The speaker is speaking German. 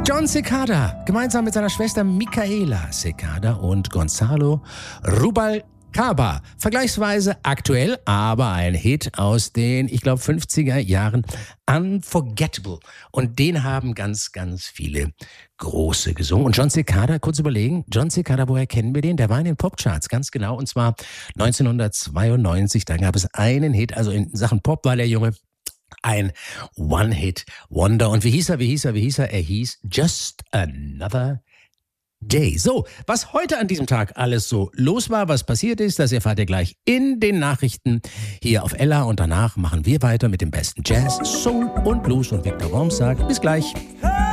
John Cicada, gemeinsam mit seiner Schwester Micaela Cicada und Gonzalo Rubalcaba. Vergleichsweise aktuell, aber ein Hit aus den, ich glaube, 50er Jahren. Unforgettable. Und den haben ganz, ganz viele Große gesungen. Und John Cicada, kurz überlegen, John Cicada, woher kennen wir den? Der war in den Popcharts, ganz genau. Und zwar 1992, da gab es einen Hit, also in Sachen Pop war der Junge ein One-Hit-Wonder. Und wie hieß er? Er hieß Just Another Day. So, was heute an diesem Tag alles so los war, was passiert ist, das erfahrt ihr gleich in den Nachrichten hier auf Ella. Und danach machen wir weiter mit dem besten Jazz, Soul und Blues. Und Victor Worms sagt, bis gleich.